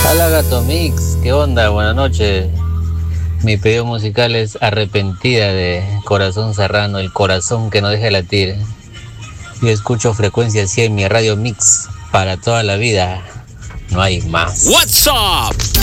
Hola Gato Mix, ¿qué onda? Buenas noches. Mi pedido musical es Arrepentida de Corazón Serrano, el corazón que no deja de latir. Yo escucho Frecuencia 100, mi radio Mix, para toda la vida. No hay más. What's up?